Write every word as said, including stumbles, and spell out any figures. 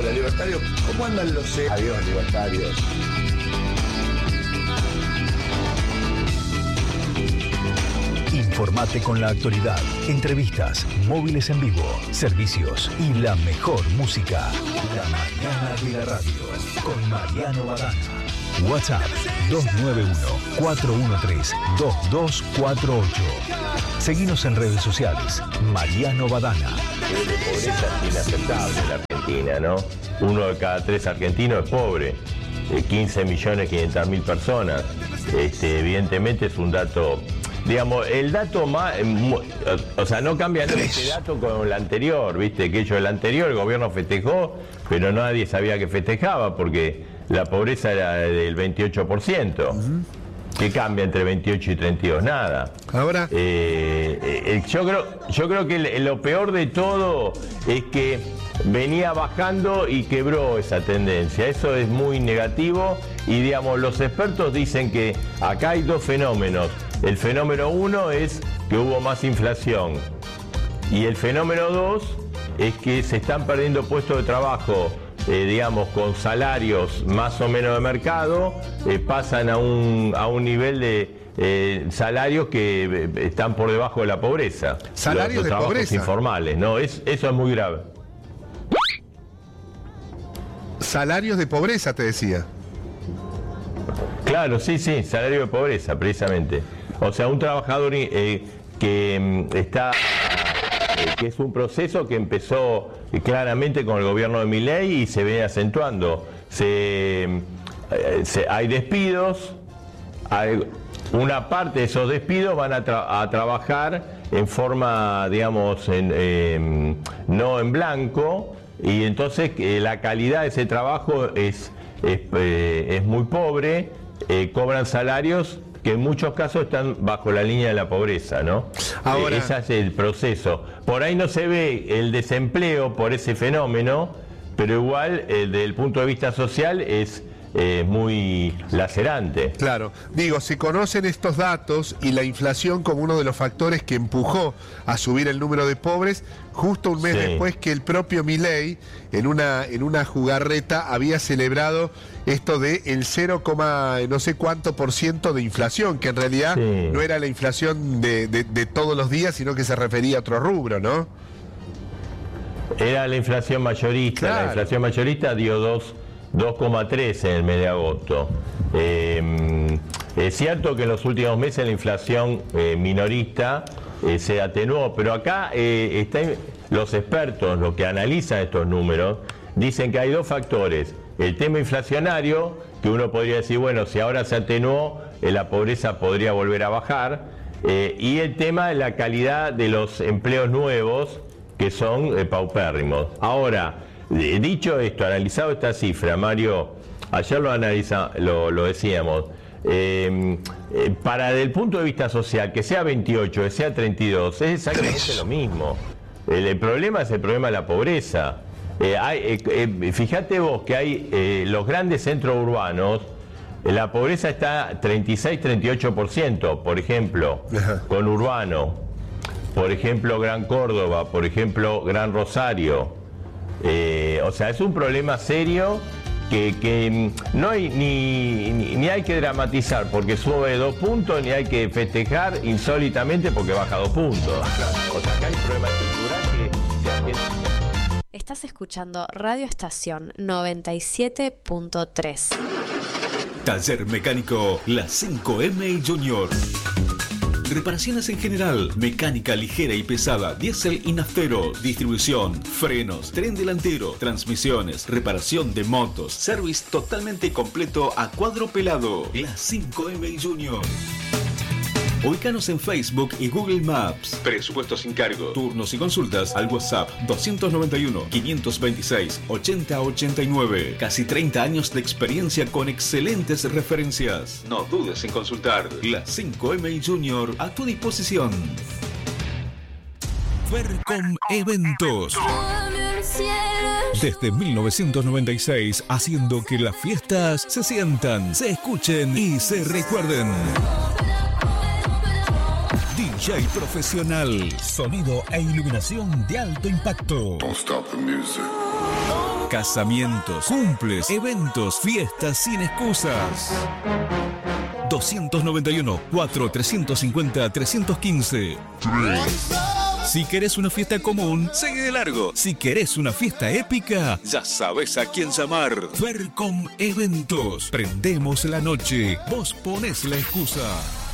Hola, libertarios, ¿cómo andan los... Eh? Adiós, libertarios. Informate con la actualidad, entrevistas, móviles en vivo, servicios y la mejor música. La mañana de la radio con Mariano Badana. WhatsApp dos nueve uno, cuatro uno tres, dos dos cuatro ocho. Seguinos en redes sociales. Mariano Badana. El nivel de pobreza es inaceptable en la Argentina, ¿no? Uno de cada tres argentinos es pobre. quince millones quinientas mil personas. Este, evidentemente es un dato... Digamos, el dato más, o sea, no cambia este dato con el anterior, viste, que yo el anterior el gobierno festejó, pero nadie sabía que festejaba porque la pobreza era del veintiocho por ciento. Uh-huh. ¿Qué cambia entre veintiocho y treinta y dos? Nada. Ahora. Eh, eh, yo creo, yo creo que el, lo peor de todo es que venía bajando y quebró esa tendencia. Eso es muy negativo y, digamos, los expertos dicen que acá hay dos fenómenos. El fenómeno uno es que hubo más inflación y el fenómeno dos es que se están perdiendo puestos de trabajo, eh, digamos, con salarios más o menos de mercado, eh, pasan a un, a un nivel de eh, salarios que eh, están por debajo de la pobreza. Salarios los, los de trabajos pobreza. informales, ¿no? Es, eso es muy grave. Salarios de pobreza, te decía. Claro, sí, sí, salario de pobreza, precisamente. O sea, un trabajador eh, que mm, está, eh, que es un proceso que empezó eh, claramente con el gobierno de Milei y se viene acentuando. Se, eh, se, hay despidos, hay, una parte de esos despidos van a, tra a trabajar en forma, digamos, en, eh, no en blanco, y entonces eh, la calidad de ese trabajo es, es, eh, es muy pobre, eh, cobran salarios que en muchos casos están bajo la línea de la pobreza, ¿no? Ahora, eh, ese es el proceso. Por ahí no se ve el desempleo por ese fenómeno, pero igual eh, desde el punto de vista social es eh, muy lacerante. Claro, digo, se conocen estos datos y la inflación como uno de los factores que empujó a subir el número de pobres, justo un mes Sí. después que el propio Milei, en una, en una jugarreta, había celebrado esto de el cero, no sé cuánto por ciento de inflación, que en realidad Sí. no era la inflación de, de, de todos los días, sino que se refería a otro rubro, ¿no? Era la inflación mayorista, Claro. la inflación mayorista dio dos coma tres en el mes de agosto. Eh, es cierto que en los últimos meses la inflación eh, minorista eh, se atenuó, pero acá eh, está, los expertos, los que analizan estos números, dicen que hay dos factores. El tema inflacionario, que uno podría decir, bueno, si ahora se atenuó, eh, la pobreza podría volver a bajar, eh, y el tema de la calidad de los empleos nuevos, que son eh, paupérrimos. Ahora, eh, dicho esto, analizado esta cifra, Mario, ayer lo, analiza, lo, lo decíamos, eh, eh, para desde el punto de vista social, que sea veintiocho, que sea treinta y dos, es exactamente lo mismo. El, el problema es el problema de la pobreza. Eh, hay, eh, eh, fíjate vos que hay eh, los grandes centros urbanos, eh, la pobreza está treinta y seis, treinta y ocho por ciento, por ejemplo, Ajá. con Urbano, por ejemplo, Gran Córdoba, por ejemplo, Gran Rosario. Eh, o sea, es un problema serio que, que no hay ni, ni, ni hay que dramatizar porque sube dos puntos, ni hay que festejar insólitamente porque baja dos puntos. O sea, acá hay un problema estructural que... que Estás escuchando Radio Estación noventa y siete punto tres. Taller Mecánico La cinco eme Junior. Reparaciones en general, mecánica ligera y pesada, diésel y naftero, distribución, frenos, tren delantero, transmisiones, reparación de motos, service totalmente completo a cuadro pelado. La cinco eme Junior. Ubícanos en Facebook y Google Maps. Presupuesto sin cargo. Turnos y consultas al WhatsApp doscientos noventa y uno, quinientos veintiséis, ochenta ochenta y nueve. Casi treinta años de experiencia con excelentes referencias. No dudes en consultar. La cinco eme Junior a tu disposición. Fercom Eventos. Desde mil novecientos noventa y seis, haciendo que las fiestas se sientan, se escuchen y se recuerden. D J profesional, sonido e iluminación de alto impacto. Don't stop the music. Casamientos, cumples, eventos, fiestas sin excusas. doscientos noventa y uno, cuatro, trescientos cincuenta, trescientos quince. Si querés una fiesta común, sigue de largo. Si querés una fiesta épica, ya sabes a quién llamar. Fercom Eventos. Prendemos la noche. Vos ponés la excusa.